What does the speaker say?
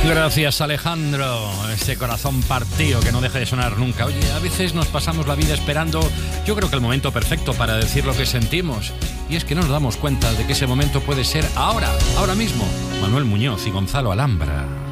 Gracias, Alejandro. Ese corazón partido que no deja de sonar nunca. Oye, a veces nos pasamos la vida esperando, yo creo que el momento perfecto para decir lo que sentimos. Y es que no nos damos cuenta de que ese momento puede ser ahora mismo. Manuel Muñoz y Gonzalo Alhambra.